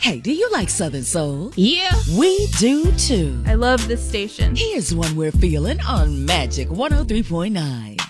Hey, do you like Southern Soul? Yeah. We do too. I love this station. Here's one we're feeling on Magic 103.9.